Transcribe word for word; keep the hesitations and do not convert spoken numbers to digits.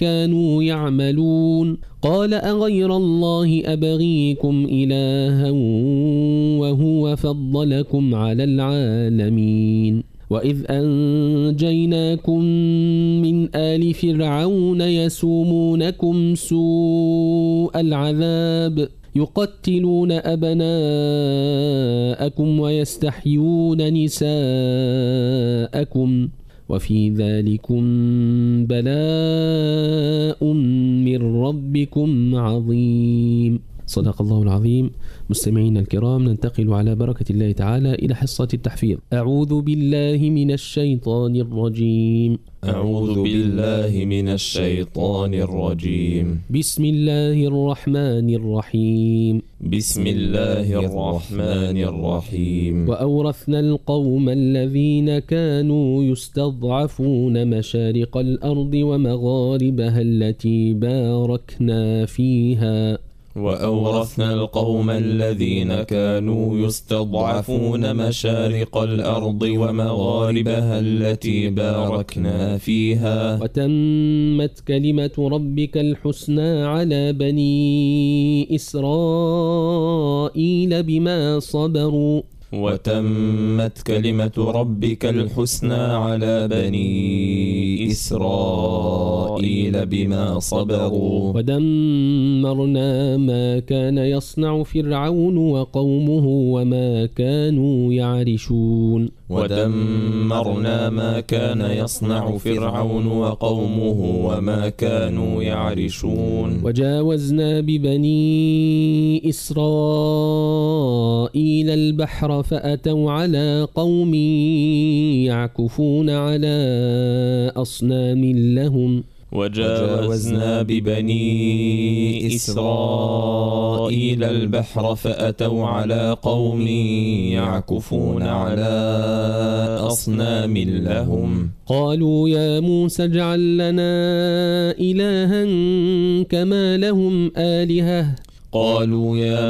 كانوا يعملون قال أغير الله أبغيكم إلها وهو فضلكم على العالمين وإذ أنجيناكم من آل فرعون يسومونكم سوء العذاب يقتلون أبناءكم ويستحيون نساءكم وفي ذلكم بلاء من ربكم عظيم. صدق الله العظيم. مستمعينا الكرام، ننتقل على بركة الله تعالى إلى حصة التحفيظ. أعوذ بالله من الشيطان الرجيم. أعوذ بالله من الشيطان الرجيم. بسم الله الرحمن الرحيم. بسم الله الرحمن الرحيم. وأورثنا القوم الذين كانوا يستضعفون مشارق الأرض ومغاربها التي باركنا فيها وأورثنا القوم الذين كانوا يستضعفون مشارق الأرض ومغاربها التي باركنا فيها وتمت كلمة ربك الحسنى على بني إسرائيل بما صبروا وتمت كلمة ربك الحسنى على بني إسرائيل بما صبروا ودمرنا ما كان يصنع فرعون وقومه وما كانوا يعرشون ودمرنا ما كان يصنع فرعون وقومه وما كانوا يعرشون وجاوزنا ببني إسرائيل البحر فأتوا على قوم يعكفون على أصنام لهم وجاوزنا ببني إسرائيل البحر فأتوا على قوم يعكفون على أصنام لهم قالوا يا موسى اجعل لنا إلها كما لهم آلهة قالوا يا